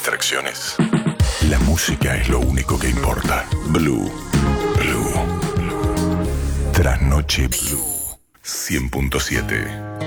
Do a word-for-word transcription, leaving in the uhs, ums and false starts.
distracciones. La música es lo único que importa. Blue. Blue. Blue. Trasnoche Blue. cien punto siete.